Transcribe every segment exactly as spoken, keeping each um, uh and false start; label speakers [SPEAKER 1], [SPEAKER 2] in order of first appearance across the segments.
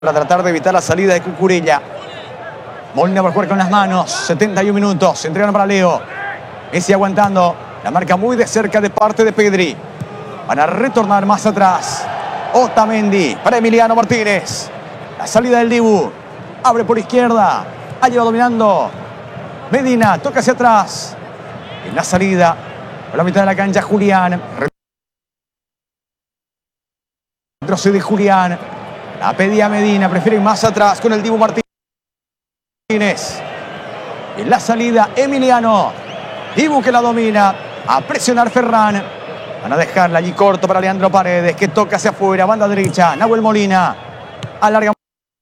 [SPEAKER 1] para tratar de evitar la salida de Cucurella. Molina por jugar con las manos. setenta y un minutos. Se entregan para Leo. Messi aguantando. La marca muy de cerca de parte de Pedri. Van a retornar más atrás. Otamendi para Emiliano Martínez. La salida del Dibu. Abre por izquierda. Ha llevado dominando. Medina toca hacia atrás. En la salida. Por la mitad de la cancha Julián. Retrocede Julián. La pedía Medina. Prefiere ir más atrás con el Dibu Martínez. En la salida Emiliano. Dibu que la domina. A presionar Ferran. Van a dejarla allí corto para Leandro Paredes, que toca hacia afuera, banda derecha. Nahuel Molina. Alarga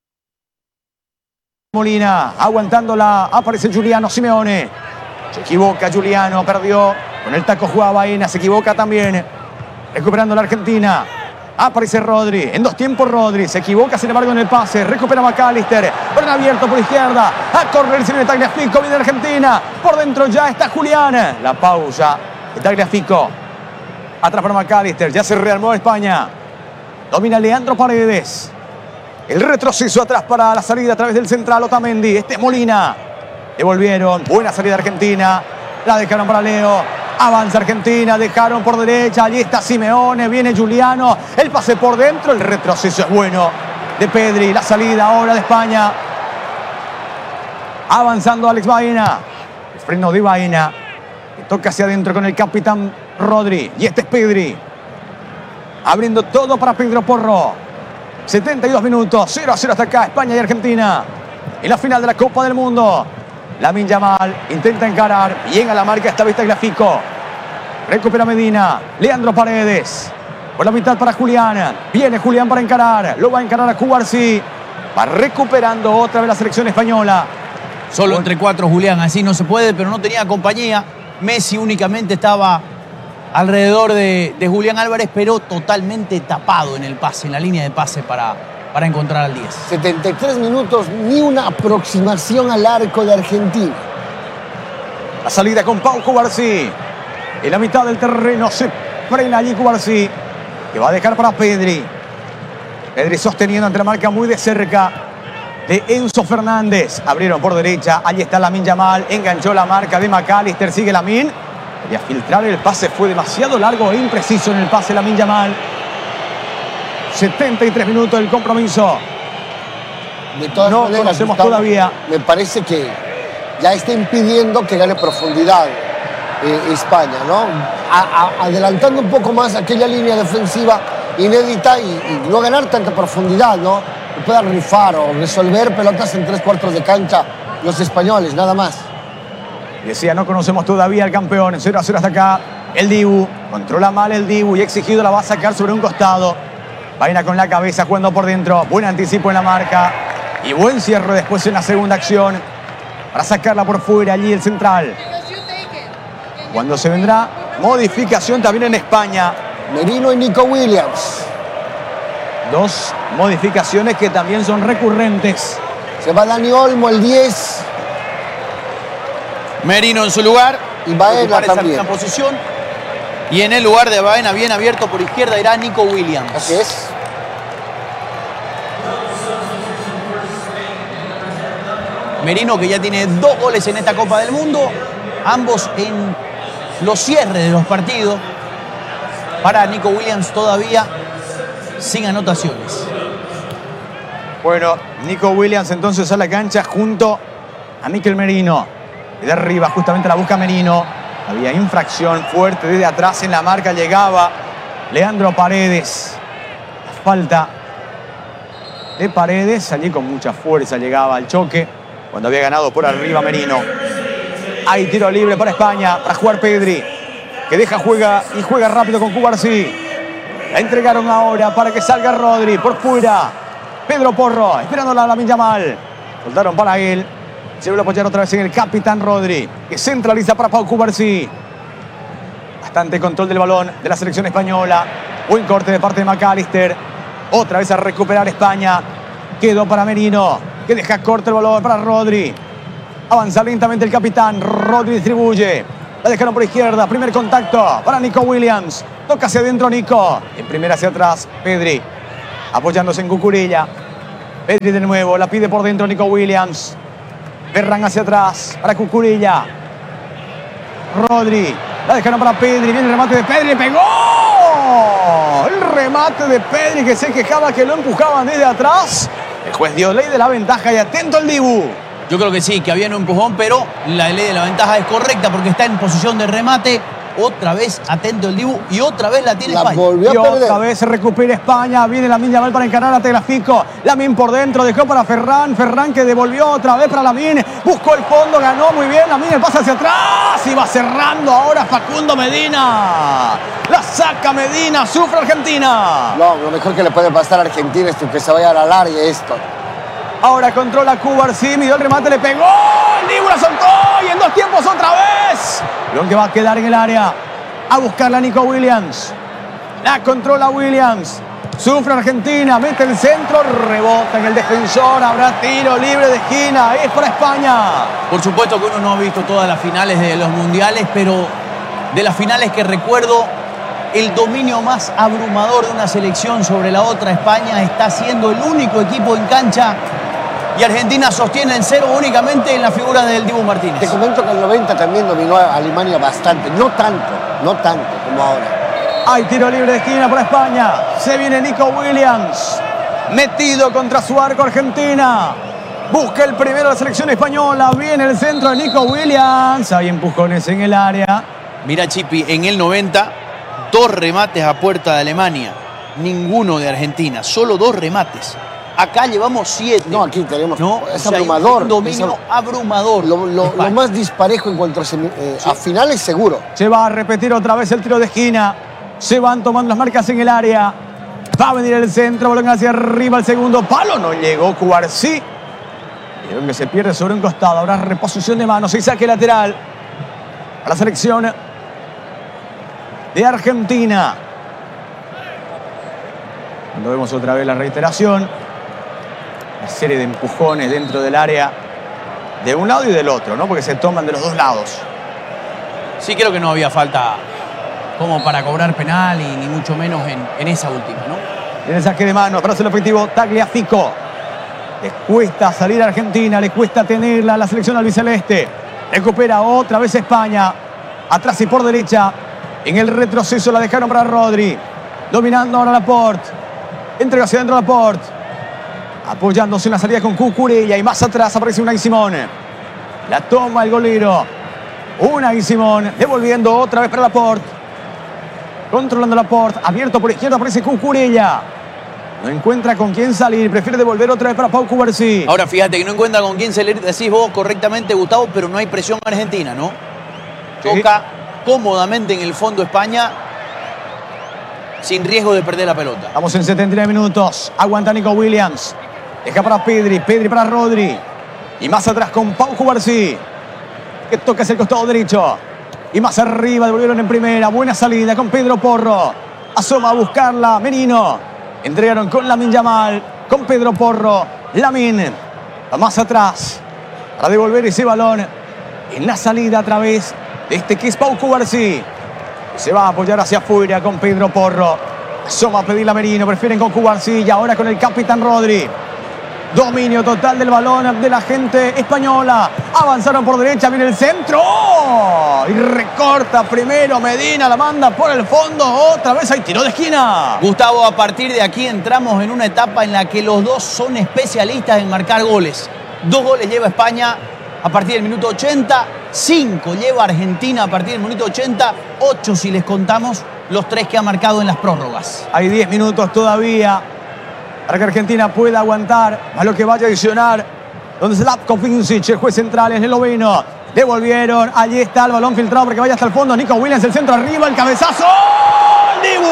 [SPEAKER 1] Molina. Aguantándola. Aparece Giuliano Simeone. Se equivoca Giuliano. Perdió. Con el taco jugaba Baena. Se equivoca también. Recuperando la Argentina. Aparece Rodri. En dos tiempos Rodri. Se equivoca, sin embargo, en el pase. Recupera McAllister. Balón abierto por izquierda. A correr sin el Tagliafico. Viene Argentina. Por dentro ya está Julián. La pausa de Tagliafico. Atrás para McAllister. Ya se rearmó España. Domina Leandro Paredes. El retroceso atrás para la salida a través del central Otamendi. Este es Molina. Devolvieron. Buena salida Argentina. La dejaron para Leo. Avanza Argentina, dejaron por derecha, allí está Simeone, viene Giuliano, el pase por dentro, el retroceso es bueno de Pedri, la salida ahora de España. Avanzando Alex Baena, el freno de Baena, que toca hacia adentro con el capitán Rodri, y este es Pedri. Abriendo todo para Pedro Porro. setenta y dos minutos, cero a cero hasta acá, España y Argentina. En la final de la Copa del Mundo. Lamine Yamal intenta encarar. Bien a la marca esta vez Tagliafico. Recupera Medina. Leandro Paredes. Por la mitad para Julián. Viene Julián para encarar. Lo va a encarar a Cubarsí. Va recuperando otra vez la selección española.
[SPEAKER 2] Solo entre cuatro Julián. Así no se puede, pero no tenía compañía. Messi únicamente estaba alrededor de, de Julián Álvarez, pero totalmente tapado en el pase, en la línea de pase para... para encontrar al diez.
[SPEAKER 3] setenta y tres minutos, ni una aproximación al arco de Argentina.
[SPEAKER 1] La salida con Pau Cubarsí. En la mitad del terreno se frena allí Cubarsí, que va a dejar para Pedri. Pedri sosteniendo ante la marca muy de cerca de Enzo Fernández. Abrieron por derecha, allí está Lamine Yamal. Enganchó la marca de McAllister, sigue Lamine. Quería filtrar el pase, fue demasiado largo e impreciso en el pase Lamine Yamal. setenta y tres minutos del compromiso.
[SPEAKER 3] De todas
[SPEAKER 1] no
[SPEAKER 3] maneras,
[SPEAKER 1] conocemos
[SPEAKER 3] Gustavo,
[SPEAKER 1] todavía.
[SPEAKER 3] Me parece que ya está impidiendo que gane profundidad eh, España, ¿no? A, a, adelantando un poco más aquella línea defensiva inédita y, y no ganar tanta profundidad, ¿no? Que puedan rifar o resolver pelotas en tres cuartos de cancha los españoles, nada más.
[SPEAKER 1] Decía, no conocemos todavía al campeón. cero a cero hasta acá. El Dibu. Controla mal el Dibu y exigido la va a sacar sobre un costado. Baena con la cabeza, jugando por dentro. Buen anticipo en la marca. Y buen cierre después en la segunda acción. Para sacarla por fuera, allí el central. Cuando se vendrá modificación también en España.
[SPEAKER 3] Merino y Nico Williams.
[SPEAKER 1] Dos modificaciones que también son recurrentes.
[SPEAKER 3] Se va Dani Olmo, el diez.
[SPEAKER 2] Merino en su lugar.
[SPEAKER 3] Y Baena también.
[SPEAKER 2] Esa posición. Y en el lugar de Baena, bien abierto por izquierda, irá Nico Williams.
[SPEAKER 3] Así es.
[SPEAKER 2] Merino, que ya tiene dos goles en esta Copa del Mundo, ambos en los cierres de los partidos. Para Nico Williams todavía sin anotaciones.
[SPEAKER 1] Bueno, Nico Williams entonces a la cancha junto a Mikel Merino. De arriba justamente la busca Merino. Había infracción fuerte desde atrás en la marca. Llegaba Leandro Paredes. La falta de Paredes. Allí con mucha fuerza llegaba al choque cuando había ganado por arriba Merino. Hay tiro libre para España. Para jugar Pedri. Que deja, juega y juega rápido con Cubarsí. La entregaron ahora para que salga Rodri. Por fuera. Pedro Porro. Esperándola a Lamine Yamal. Soltaron para él. Se vuelve a apoyar otra vez en el capitán Rodri, que centraliza para Pau Cubarsí. Bastante control del balón de la selección española. Buen corte de parte de McAllister. Otra vez a recuperar España. Quedó para Merino, que deja corto el balón para Rodri. Avanza lentamente el capitán. Rodri distribuye. La dejaron por izquierda. Primer contacto para Nico Williams. Toca hacia adentro Nico. En primera hacia atrás Pedri. Apoyándose en Cucurella. Pedri de nuevo, la pide por dentro Nico Williams. Ferran hacia atrás para Cucurella. Rodri, la dejaron para Pedri, viene el remate de Pedri, ¡pegó! El remate de Pedri que se quejaba que lo empujaban desde atrás. El juez dio ley de la ventaja y atento al Dibu.
[SPEAKER 2] Yo creo que sí, que había un empujón, pero la ley de la ventaja es correcta porque está en posición de remate. Otra vez atento el Dibu y otra vez la tiene
[SPEAKER 3] La
[SPEAKER 2] España.
[SPEAKER 3] volvió
[SPEAKER 1] Y
[SPEAKER 3] a perder.
[SPEAKER 1] otra vez se recupera España. Viene Lamine Yamal para encarar a Tagliafico. Lamine por dentro, dejó para Ferran. Ferran que devolvió otra vez para Lamine. Buscó el fondo, ganó muy bien. Lamine pasa hacia atrás y va cerrando ahora Facundo Medina. La saca Medina, sufre Argentina.
[SPEAKER 3] No, lo mejor que le puede pasar a Argentina es que se vaya a la larga esto.
[SPEAKER 1] Ahora controla Cubarsí, midió el remate, le pegó. El Dibu la soltó y en dos tiempos otra vez. Lo que va a quedar en el área. A buscarla a Nico Williams. La controla Williams. Sufre Argentina, mete el centro, rebota en el defensor. Habrá tiro libre de esquina. Es para España.
[SPEAKER 2] Por supuesto que uno no ha visto todas las finales de los mundiales, pero de las finales que recuerdo, el dominio más abrumador de una selección sobre la otra, España, está siendo el único equipo en cancha y Argentina sostiene el cero únicamente en la figura del Dibu Martínez.
[SPEAKER 3] Te comento que el noventa también dominó a Alemania bastante. No tanto, no tanto como ahora.
[SPEAKER 1] Hay tiro libre de esquina para España. Se viene Nico Williams. Metido contra su arco Argentina. Busca el primero de la selección española. Viene el centro de Nico Williams. Hay empujones en el área.
[SPEAKER 2] Mira, Chipi, en el noventa, dos remates a puerta de Alemania. Ninguno de Argentina, solo dos remates. Acá llevamos siete.
[SPEAKER 3] No, aquí tenemos.
[SPEAKER 2] ¿No?
[SPEAKER 3] Es
[SPEAKER 2] O sea,
[SPEAKER 3] abrumador.
[SPEAKER 2] un dominio
[SPEAKER 3] Es
[SPEAKER 2] abrumador.
[SPEAKER 3] Lo, lo-
[SPEAKER 2] España.
[SPEAKER 3] lo más disparejo en cuanto a, semi- eh, a finales, seguro.
[SPEAKER 1] Se va a repetir otra vez el tiro de esquina. Se van tomando las marcas en el área. Va a venir el centro, balón hacia arriba, el segundo palo. No llegó Cubarsí. Y que se pierde sobre un costado. Habrá reposición de manos y saque lateral a la selección de Argentina. Cuando vemos otra vez la reiteración. Una serie de empujones dentro del área. De un lado y del otro, ¿no? Porque se toman de los dos lados.
[SPEAKER 2] Sí, creo que no había falta como para cobrar penal y ni mucho menos en, en esa última, ¿no?
[SPEAKER 1] En el saque de manos, para el objetivo, Tagliafico. Les cuesta salir a Argentina, les cuesta tenerla la selección albiceleste. Recupera otra vez España. Atrás y por derecha. En el retroceso la dejaron para Rodri. Dominando ahora Laporte. Entrega hacia adentro Laporte. Apoyándose en la salida con Cucurella. Y más atrás aparece Unai Simón. La toma el golero. Unai Simón. Devolviendo otra vez para Laporte. Controlando Laporte. Abierto por izquierda aparece Cucurella. No encuentra con quién salir. Prefiere devolver otra vez para Pau Cubarsí.
[SPEAKER 2] Ahora fíjate que no encuentra con quién salir, decís vos correctamente, Gustavo, pero no hay presión argentina, ¿no?
[SPEAKER 1] Sí.
[SPEAKER 2] Toca cómodamente en el fondo España sin riesgo de perder la pelota.
[SPEAKER 1] Estamos en setenta y nueve minutos. Aguanta Nico Williams. Deja para Pedri. Pedri para Rodri. Y más atrás con Pau Cubarsí. Que toca hacia el costado derecho. Y más arriba devolvieron en primera. Buena salida con Pedro Porro. Asoma a buscarla. Merino. Entregaron con Lamine Yamal. Con Pedro Porro. Lamine. Va más atrás. Para devolver ese balón. En la salida a través de este que es Pau Cubarsí. Se va a apoyar hacia afuera con Pedro Porro. Asoma a pedirle a Merino. Prefieren con Cubarsí. Y ahora con el capitán Rodri. Dominio total del balón de la gente española. Avanzaron por derecha, viene el centro. ¡Oh! Y recorta primero Medina, la manda por el fondo. Otra vez hay tiro de esquina.
[SPEAKER 2] Gustavo, a partir de aquí entramos en una etapa en la que los dos son especialistas en marcar goles. Dos goles lleva España a partir del minuto ochenta, cinco lleva Argentina a partir del minuto ochenta, ocho si les contamos los tres que ha marcado en las prórrogas.
[SPEAKER 1] Hay diez minutos todavía para que Argentina pueda aguantar a lo que vaya a adicionar. Donde Zlatko Vincic, el juez central, es esloveno. Devolvieron, allí está el balón filtrado porque vaya hasta el fondo. Nico Williams, el centro arriba, el cabezazo. ¡El Dibu!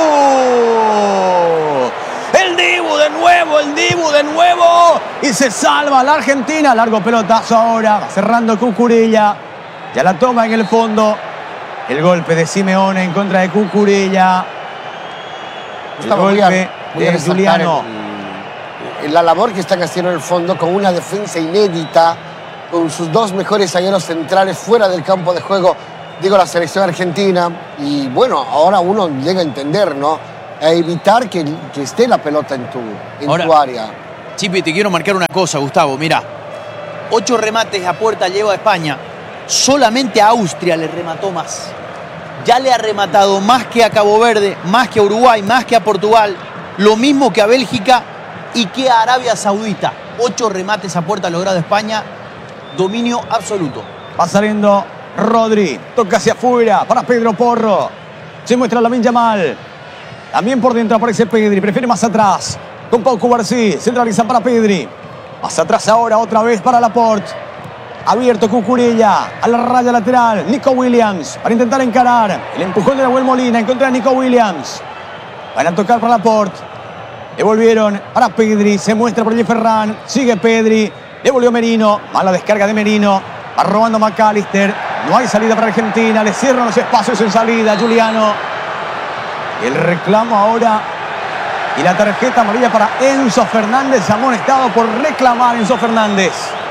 [SPEAKER 1] El Dibu de nuevo, el Dibu de nuevo. Y se salva la Argentina. Largo pelotazo ahora, va cerrando Cucurella. Ya la toma en el fondo. El golpe de Simeone en contra de Cucurella. El
[SPEAKER 3] Estamos muy a-
[SPEAKER 1] golpe
[SPEAKER 3] muy a
[SPEAKER 1] de
[SPEAKER 3] resaltar
[SPEAKER 1] Juliano.
[SPEAKER 3] el- el- la labor que están haciendo en el fondo con una defensa inédita, con sus dos mejores zagueros centrales fuera del campo de juego, digo, la selección argentina. Y bueno, ahora uno llega a entender, ¿no? A evitar que, que esté la pelota en tu, en
[SPEAKER 2] Ahora-
[SPEAKER 3] tu área.
[SPEAKER 2] Chipi, te quiero marcar una cosa, Gustavo. Mira, ocho remates a puerta lleva España. Solamente a Austria le remató más. Ya le ha rematado más que a Cabo Verde, más que a Uruguay, más que a Portugal. Lo mismo que a Bélgica y que a Arabia Saudita. Ocho remates a puerta logrado España. Dominio absoluto.
[SPEAKER 1] Va saliendo Rodri. Toca hacia afuera para Pedro Porro. Se muestra Lamine Yamal. También por dentro aparece Pedri. Prefiere más atrás. Con Pau Cubarsí. Centraliza para Pedri. Más atrás ahora otra vez para Laporte. Abierto Cucurella. A la raya lateral. Nico Williams. Para intentar encarar. El empujón de Nahuel Molina. En contra de Nico Williams. Van a tocar para Laporte. Devolvieron para Pedri. Se muestra por allí Ferran. Sigue Pedri. Devolvió Merino. Mala descarga de Merino. Va robando McAllister. No hay salida para Argentina. Le cierran los espacios en salida. Juliano. Y el reclamo ahora. Y la tarjeta amarilla para Enzo Fernández. Amonestado por reclamar Enzo Fernández.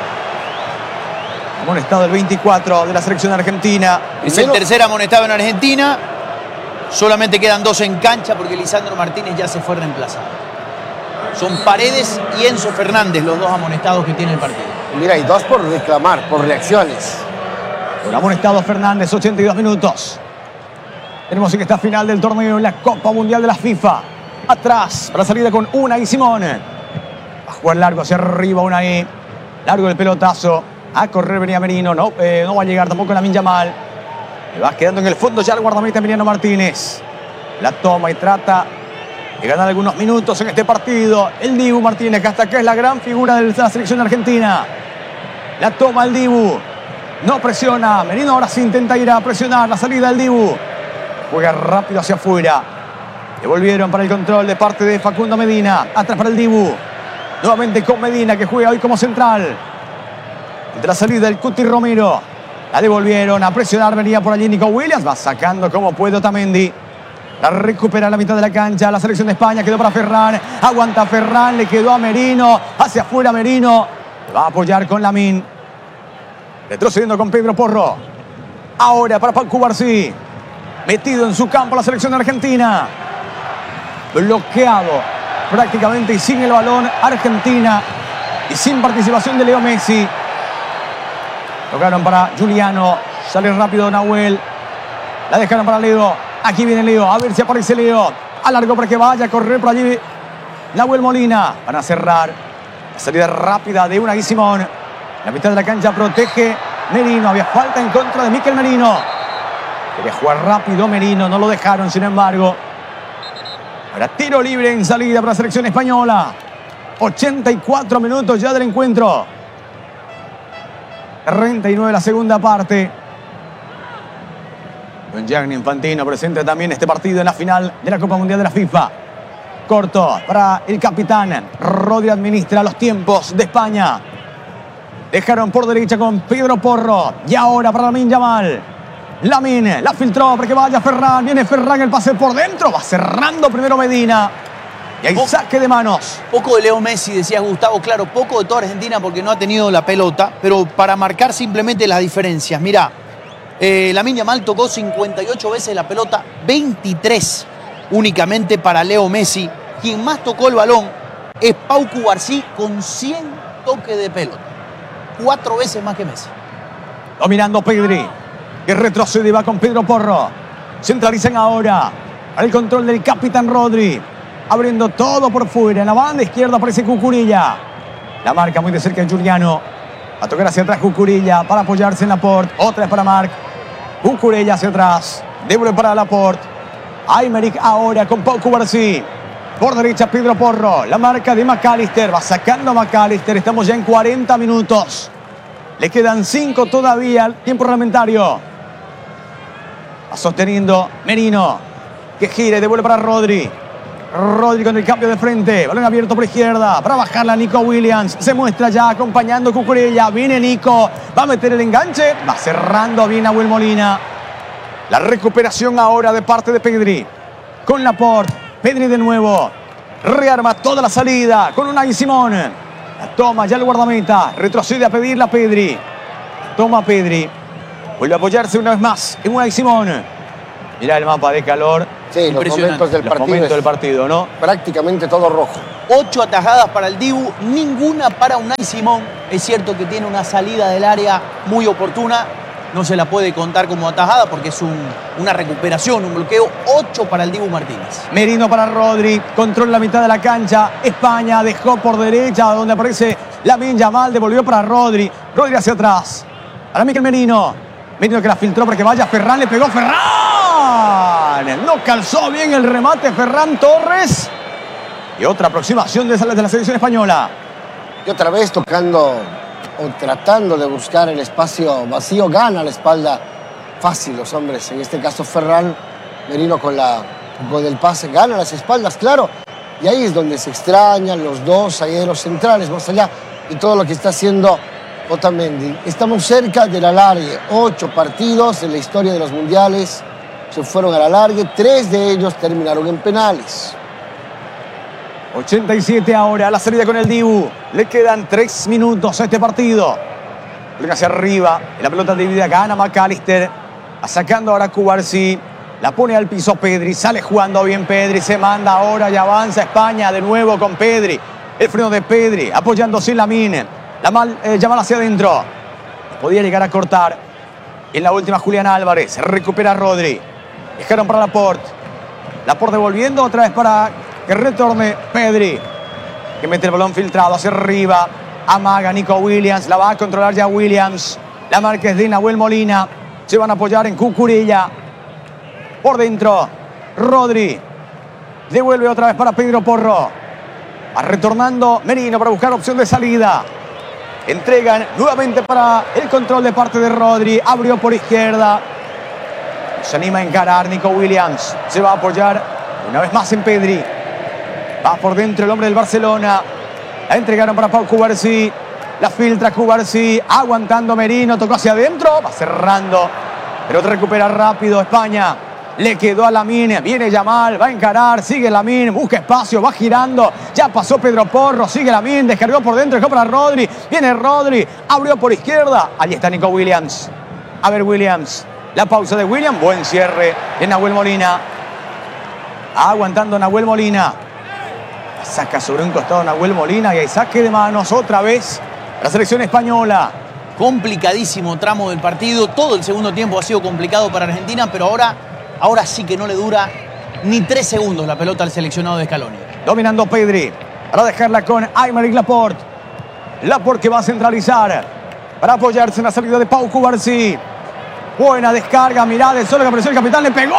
[SPEAKER 1] Amonestado el veinticuatro de la selección argentina.
[SPEAKER 2] Es el tercer amonestado en Argentina. Solamente quedan dos en cancha porque Lisandro Martínez ya se fue reemplazado. Son Paredes y Enzo Fernández los dos amonestados que tiene el partido.
[SPEAKER 3] Mira, y dos por reclamar, por reacciones.
[SPEAKER 1] Por amonestado Fernández, ochenta y dos minutos. Tenemos en esta final del torneo en la Copa Mundial de la FIFA. Atrás, para salida con Unai Simón. Va a jugar largo hacia arriba Unai. Largo el pelotazo. A correr venía Merino. No, eh, no va a llegar tampoco Lamine Yamal. Le va quedando en el fondo ya el guardameta Emiliano Martínez. La toma y trata de ganar algunos minutos en este partido. El Dibu Martínez, que hasta acá es la gran figura de la selección argentina. La toma el Dibu. No presiona. Merino ahora sí intenta ir a presionar la salida del Dibu. Juega rápido hacia afuera. Devolvieron para el control de parte de Facundo Medina. Atrás para el Dibu. Nuevamente con Medina, que juega hoy como central. Entre la salida del Cuti Romero. La devolvieron a presionar. Venía por allí Nico Williams. Va sacando como puede Otamendi. La recupera a la mitad de la cancha. La selección de España quedó para Ferran. Aguanta Ferran. Le quedó a Merino. Hacia afuera Merino. Va a apoyar con Lamine. Retrocediendo con Pedro Porro. Ahora para Pau Cubarsí. Metido en su campo la selección de Argentina. Bloqueado prácticamente y sin el balón Argentina. Y sin participación de Leo Messi. Tocaron para Juliano. Sale rápido Nahuel. La dejaron para Leo. Aquí viene Leo. A ver si aparece Leo. Alargó para que vaya a correr por allí Nahuel Molina. Van a cerrar. La salida rápida de Unai Simón. La mitad de la cancha protege Merino. Había falta en contra de Mikel Merino. Quería jugar rápido Merino. No lo dejaron, sin embargo. Ahora tiro libre en salida para la selección española. ochenta y cuatro minutos ya del encuentro. treinta y nueve la segunda parte. Con Gianni Infantino presente también este partido en la final de la Copa Mundial de la FIFA. Corto para el capitán. Rodri administra los tiempos de España. Dejaron por derecha con Pedro Porro. Y ahora para Lamine Yamal. Lamine la filtró para que vaya Ferran. Viene Ferran, el pase por dentro. Va cerrando primero Medina. Y hay saque de manos.
[SPEAKER 2] Poco de Leo Messi, decías Gustavo. Claro, poco de toda Argentina porque no ha tenido la pelota. Pero para marcar simplemente las diferencias. Mirá, eh, Lamine Yamal tocó cincuenta y ocho veces la pelota. veintitrés únicamente para Leo Messi. Quien más tocó el balón es Pau Cubarsí con cien toques de pelota. Cuatro veces más que Messi.
[SPEAKER 1] Dominando Pedri. Que retrocede y va con Pedro Porro. Centralizan ahora. Al control del capitán Rodri. Abriendo todo por fuera. En la banda izquierda aparece Cucurella. La marca muy de cerca de Juliano. A tocar hacia atrás Cucurella para apoyarse en Laporte. Otra vez para Marc. Cucurella hacia atrás. Devuelve para Laporte. Aymeric ahora con Pau Cubarsí. Por derecha Pedro Porro. La marca de McAllister. Va sacando a McAllister. Estamos ya en cuarenta minutos. Le quedan cinco todavía al tiempo reglamentario. Va sosteniendo Merino. Que gira y devuelve para Rodri. Rodri con el cambio de frente. Balón abierto por izquierda. Para bajarla Nico Williams. Se muestra ya acompañando Cucurella. Viene Nico. Va a meter el enganche. Va cerrando bien Nahuel Molina. La recuperación ahora de parte de Pedri. Con Laporte. Pedri de nuevo. Rearma toda la salida. Con Unai Simón. La toma ya el guardameta. Retrocede a pedirla a Pedri. Toma Pedri. Vuelve a apoyarse una vez más en Unai Simón. Mirá el mapa de calor.
[SPEAKER 3] Sí, los momentos del
[SPEAKER 1] Los
[SPEAKER 3] partido.
[SPEAKER 1] momentos del
[SPEAKER 3] es
[SPEAKER 1] partido, ¿no?
[SPEAKER 3] prácticamente todo rojo.
[SPEAKER 2] Ocho atajadas para el Dibu, ninguna para Unai Simón. Es cierto que tiene una salida del área muy oportuna. No se la puede contar como atajada porque es un, una recuperación, un bloqueo. Ocho para el Dibu Martínez.
[SPEAKER 1] Merino para Rodri, controla la mitad de la cancha. España dejó por derecha, donde aparece Lamine Yamal, devolvió para Rodri. Rodri hacia atrás. Para Mikel Merino. Merino que la filtró para que vaya Ferran, le pegó Ferran. No calzó bien el remate Ferran Torres. Y otra aproximación de de la selección española.
[SPEAKER 3] Y otra vez tocando o tratando de buscar el espacio vacío, gana la espalda fácil los hombres. En este caso Ferran, Merino con, la, con el pase, gana las espaldas, claro. Y ahí es donde se extrañan los dos zagueros centrales, más allá de todo lo que está haciendo Otamendi. Estamos cerca del alargue. Ocho partidos en la historia de los mundiales se fueron al alargue. Tres de ellos terminaron en penales.
[SPEAKER 1] ochenta y siete ahora, la salida con el Dibu. Le quedan tres minutos a este partido. Juega hacia arriba, y la pelota dividida, gana McAllister. Sacando ahora a Cubarsí. La pone al piso Pedri, sale jugando bien Pedri. Se manda ahora y avanza España de nuevo con Pedri. El freno de Pedri, apoyándose en Lamine. La mal, eh, Yamal hacia adentro. Podía llegar a cortar. En la última Julián Álvarez, recupera a Rodri. Dejaron para Laporte. Laporte devolviendo otra vez para que retorne Pedri, que mete el balón filtrado hacia arriba. Amaga Nico Williams, la va a controlar ya Williams. La marca es de Nahuel Molina. Se van a apoyar en Cucurella. Por dentro, Rodri. Devuelve otra vez para Pedro Porro. Va retornando Merino para buscar opción de salida. Entregan nuevamente para el control de parte de Rodri. Abrió por izquierda. Se anima a encarar Nico Williams. Se va a apoyar una vez más en Pedri. Va por dentro el hombre del Barcelona. La entregaron para Pau Cubarsí. La filtra Cubarsí. Aguantando Merino. Tocó hacia adentro. Va cerrando. Pero recupera rápido España. Le quedó a Lamine. Viene Yamal. Va a encarar. Sigue Lamine. Busca espacio. Va girando. Ya pasó Pedro Porro. Sigue Lamine. Descargó por dentro. Dejó para Rodri. Viene Rodri. Abrió por izquierda. Allí está Nico Williams. A ver Williams. La pausa de Williams. Buen cierre de Nahuel Molina. Aguantando Nahuel Molina. Saca sobre un costado Nahuel Molina y hay saque de manos otra vez la selección española.
[SPEAKER 2] Complicadísimo tramo del partido. Todo el segundo tiempo ha sido complicado para Argentina, pero ahora, ahora sí que no le dura ni tres segundos la pelota al seleccionado de Scaloni.
[SPEAKER 1] Dominando Pedri para dejarla con Aymeric Laporte. Laporte que va a centralizar para apoyarse en la salida de Pau Cubarsí. Buena descarga, mirá, de solo que apareció el capitán, le pegó.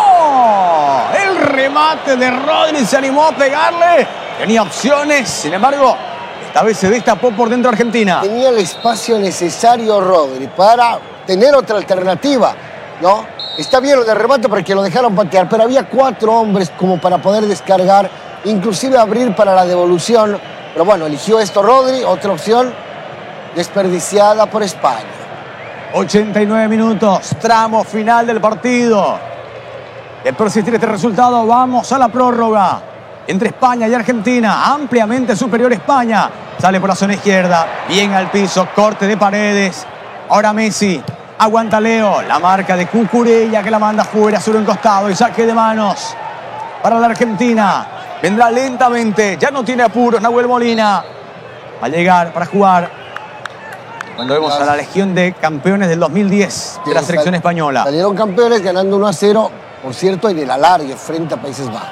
[SPEAKER 1] El remate de Rodri, se animó a pegarle. Tenía opciones, sin embargo, esta vez se destapó por dentro Argentina.
[SPEAKER 3] Tenía el espacio necesario Rodri para tener otra alternativa, ¿no? Está bien lo de remate porque lo dejaron patear, pero había cuatro hombres como para poder descargar, inclusive abrir para la devolución. Pero bueno, eligió esto Rodri, otra opción desperdiciada por España.
[SPEAKER 1] ochenta y nueve minutos, tramo final del partido. De persistir este resultado, vamos a la prórroga entre España y Argentina. Ampliamente superior España. Sale por la zona izquierda, bien al piso, corte de Paredes. Ahora Messi, aguanta Leo. La marca de Cucurella que la manda fuera sobre un costado y saque de manos para la Argentina. Vendrá lentamente, ya no tiene apuros Nahuel Molina. Va a llegar para jugar. Cuando vemos a la Legión de Campeones del dos mil diez de la selección española.
[SPEAKER 3] Salieron campeones ganando uno a cero, por cierto, en el alargue frente a Países Bajos.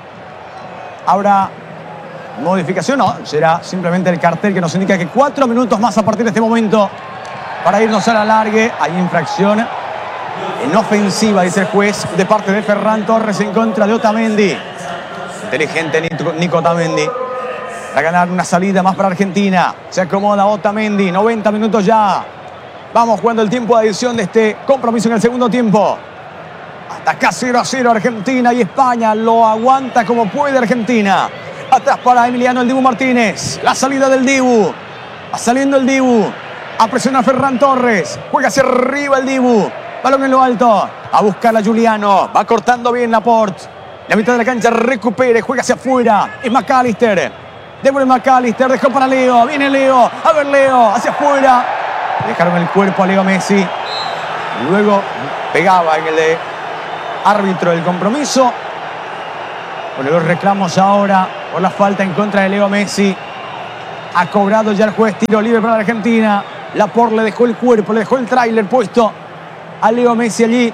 [SPEAKER 1] Ahora, modificación no, será simplemente el cartel que nos indica que cuatro minutos más a partir de este momento para irnos al alargue. Hay infracción en ofensiva, dice el juez, de parte de Ferran Torres en contra de Otamendi. Inteligente Nico, Nico Otamendi. Para ganar una salida más para Argentina. Se acomoda Otamendi, noventa minutos ya. Vamos jugando el tiempo de adición de este compromiso en el segundo tiempo. Hasta acá cero a cero Argentina y España. Lo aguanta como puede Argentina. Atrás para Emiliano el Dibu Martínez. La salida del Dibu. Va saliendo el Dibu. A presionar Ferran Torres. Juega hacia arriba el Dibu. Balón en lo alto. A buscar a Juliano. Va cortando bien Laporte. La mitad de la cancha recupera. Juega hacia afuera. Es McAllister. Devuelve McAllister, dejó para Leo, viene Leo, a ver Leo, hacia afuera. Dejaron el cuerpo a Leo Messi. Luego pegaba en el de árbitro del compromiso. Por los reclamos ahora por la falta en contra de Leo Messi. Ha cobrado ya el juez tiro libre para la Argentina. Laporte le dejó el cuerpo, le dejó el tráiler puesto a Leo Messi allí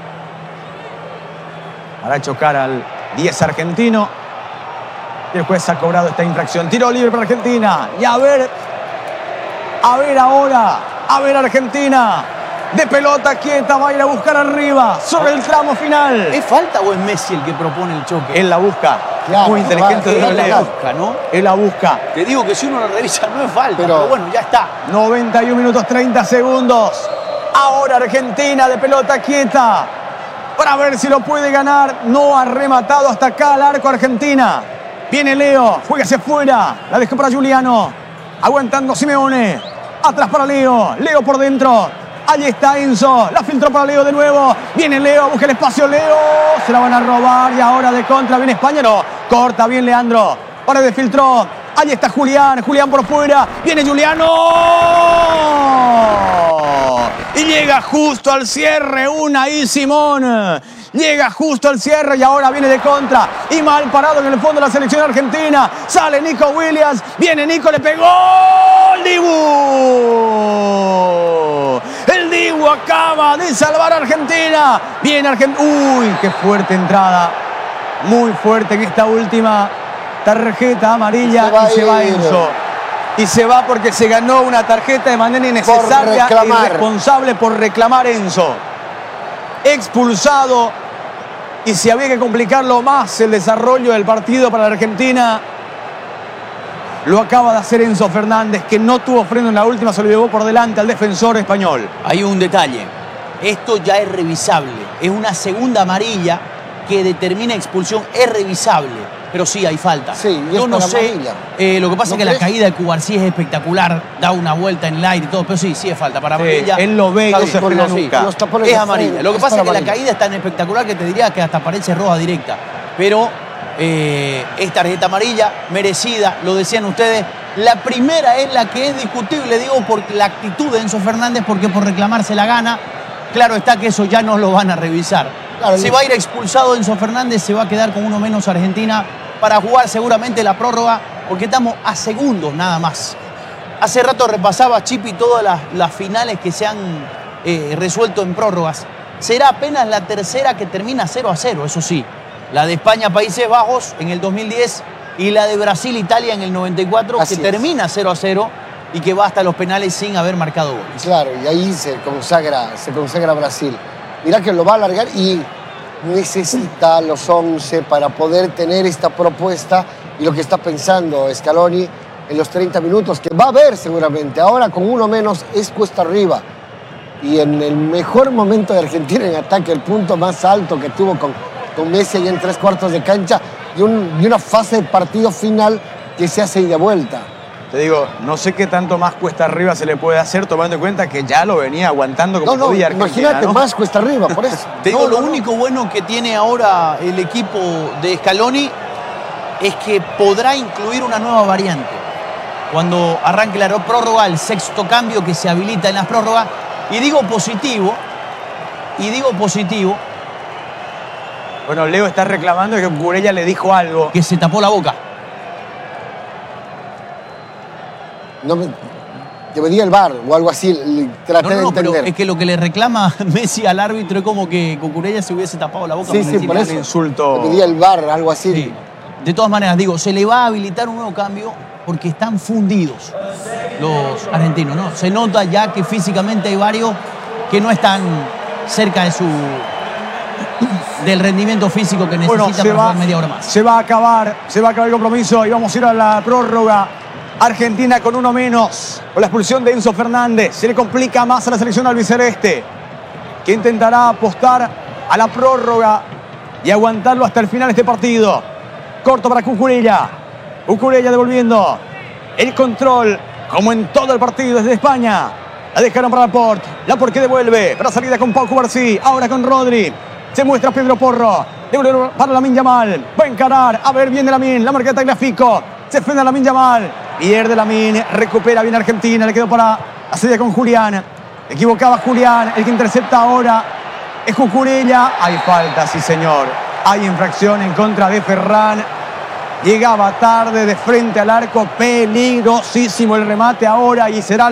[SPEAKER 1] para chocar al diez argentino. Y el juez ha cobrado esta infracción. Tiro libre para Argentina. Y a ver, a ver ahora, a ver Argentina. De pelota quieta, va a ir a buscar arriba, sobre el tramo final.
[SPEAKER 2] ¿Es falta o es Messi el que propone el choque?
[SPEAKER 1] Él la busca.
[SPEAKER 3] Claro,
[SPEAKER 1] Muy inteligente de
[SPEAKER 2] Él la
[SPEAKER 1] Leo.
[SPEAKER 2] busca, ¿no?
[SPEAKER 1] Él la busca.
[SPEAKER 2] Te digo que si uno la revisa no es falta,
[SPEAKER 3] Pero-
[SPEAKER 2] pero, bueno, ya está.
[SPEAKER 1] noventa y un minutos treinta segundos. Ahora Argentina de pelota quieta. Para ver si lo puede ganar. No ha rematado hasta acá al arco Argentina. Viene Leo, juega hacia afuera. La dejó para Giuliano. Aguantando Simeone. Atrás para Leo. Leo por dentro. Allí está Enzo. La filtró para Leo de nuevo. Viene Leo, busca el espacio Leo. Se la van a robar y ahora de contra viene España. No, corta bien Leandro. Paredes filtró. Allí está Julián. Julián por fuera. Viene Giuliano. Y llega justo al cierre. Una y Simón. Llega justo al cierre y ahora viene de contra. Y mal parado en el fondo de la selección argentina. Sale Nico Williams. Viene Nico, le pegó. ¡El Dibu! El Dibu acaba de salvar a Argentina. Viene Argentina. Uy, qué fuerte entrada. Muy fuerte en esta última tarjeta amarilla.
[SPEAKER 3] Se va
[SPEAKER 1] y se va
[SPEAKER 3] a ir.
[SPEAKER 1] Enzo. Y se va porque se ganó una tarjeta de manera innecesaria e
[SPEAKER 3] reclamar.
[SPEAKER 1] irresponsable por reclamar Enzo. Expulsado. Y si había que complicarlo más el desarrollo del partido para la Argentina, lo acaba de hacer Enzo Fernández, que no tuvo freno en la última, se lo llevó por delante al defensor español.
[SPEAKER 2] Hay un detalle. Esto ya es revisable. Es una segunda amarilla que determina expulsión. Es revisable. Pero sí, hay falta.
[SPEAKER 3] Sí, y es
[SPEAKER 2] Yo no
[SPEAKER 3] para
[SPEAKER 2] sé.
[SPEAKER 3] amarilla.
[SPEAKER 2] eh, lo que pasa
[SPEAKER 3] ¿No
[SPEAKER 2] es que la
[SPEAKER 3] crees?
[SPEAKER 2] caída de Cubarsí es espectacular. Da una vuelta en el aire y todo. Pero sí, sí es falta para
[SPEAKER 1] Sí,
[SPEAKER 2] amarilla.
[SPEAKER 1] él lo ve y
[SPEAKER 2] Está
[SPEAKER 1] no
[SPEAKER 2] bien.
[SPEAKER 1] se frena
[SPEAKER 2] Sí,
[SPEAKER 1] nunca.
[SPEAKER 3] Los tapones
[SPEAKER 2] Es
[SPEAKER 3] de
[SPEAKER 2] amarilla.
[SPEAKER 3] freno,
[SPEAKER 2] Lo que
[SPEAKER 3] es
[SPEAKER 2] pasa es
[SPEAKER 3] para
[SPEAKER 2] que la
[SPEAKER 3] amarilla.
[SPEAKER 2] caída es tan espectacular que te diría que hasta parece roja directa. Pero eh, es tarjeta amarilla, merecida, lo decían ustedes. La primera es la que es discutible, digo, por la actitud de Enzo Fernández, porque por reclamarse la gana. Claro está que eso ya no lo van a revisar.
[SPEAKER 3] Claro,
[SPEAKER 2] si
[SPEAKER 3] le-
[SPEAKER 2] va a ir expulsado Enzo Fernández, se va a quedar con uno menos Argentina para jugar seguramente la prórroga, porque estamos a segundos nada más. Hace rato repasaba Chipi todas las, las finales que se han eh, resuelto en prórrogas. Será apenas la tercera que termina cero a cero, eso sí. La de España-Países Bajos en el dos mil diez y la de Brasil-Italia en el noventa y cuatro,
[SPEAKER 3] Así
[SPEAKER 2] que
[SPEAKER 3] es.
[SPEAKER 2] termina cero a cero y que va hasta los penales sin haber marcado goles.
[SPEAKER 3] Claro, y ahí se consagra, se consagra Brasil. Mirá que lo va a alargar y necesita los once para poder tener esta propuesta y lo que está pensando Scaloni en los treinta minutos, que va a haber seguramente. Ahora con uno menos es cuesta arriba. Y en el mejor momento de Argentina en ataque, el punto más alto que tuvo con, con Messi ahí en tres cuartos de cancha y, un- y una fase de partido final que se hace y de vuelta.
[SPEAKER 1] Te digo, no sé qué tanto más cuesta arriba se le puede hacer, tomando en cuenta que ya lo venía aguantando como
[SPEAKER 3] No, no,
[SPEAKER 1] podía Argentina,
[SPEAKER 3] imagínate,
[SPEAKER 1] ¿no?
[SPEAKER 3] más cuesta arriba, por eso.
[SPEAKER 2] Te digo,
[SPEAKER 3] No,
[SPEAKER 2] lo
[SPEAKER 3] no, no.
[SPEAKER 2] único bueno que tiene ahora el equipo de Scaloni es que podrá incluir una nueva variante. Cuando arranque la prórroga, el sexto cambio que se habilita en las prórrogas. Y digo positivo, y digo positivo,
[SPEAKER 1] Bueno, Leo está reclamando que Cucurella le dijo algo.
[SPEAKER 2] que se tapó la boca.
[SPEAKER 3] No me, debería el V A R o algo así, le- traté
[SPEAKER 2] No, no, no,
[SPEAKER 3] de
[SPEAKER 2] pero
[SPEAKER 3] entender.
[SPEAKER 2] es que lo que le reclama Messi al árbitro es como que Cucurella se hubiese tapado la boca.
[SPEAKER 3] Sí,
[SPEAKER 2] para
[SPEAKER 3] sí,
[SPEAKER 2] decirle
[SPEAKER 3] por
[SPEAKER 2] algo.
[SPEAKER 3] eso.
[SPEAKER 1] insulto.
[SPEAKER 3] Debería el V A R, algo así.
[SPEAKER 2] Sí. De todas maneras, digo, se le va a habilitar un nuevo cambio porque están fundidos los argentinos, ¿no? Se nota ya que físicamente hay varios que no están cerca de su del rendimiento físico que necesita
[SPEAKER 1] Bueno, se
[SPEAKER 2] para
[SPEAKER 1] va,
[SPEAKER 2] jugar media hora más.
[SPEAKER 1] se va a acabar, se va a acabar el compromiso y vamos a ir a la prórroga. Argentina con uno menos, con la expulsión de Enzo Fernández. Se le complica más a la selección albiceleste, que intentará apostar a la prórroga y aguantarlo hasta el final de este partido. Corto para Cucurella. Cucurella devolviendo el control, como en todo el partido desde España. La dejaron para Laporte. Laporte que devuelve para salida con Pau Cubarsí. Ahora con Rodri. Se muestra Pedro Porro. Devuelve para Lamine Yamal. Va a encarar. A ver, viene Lamine. La marca de Tagliafico. Se frena a Lamine Yamal. Pierde Lamine. Recupera bien Argentina. Le quedó para la salida con Julián. Equivocaba Julián. El que intercepta ahora Es Cucurella. Hay falta, sí señor. Hay infracción en contra de Ferran. Llegaba tarde de frente al arco. Peligrosísimo el remate ahora y será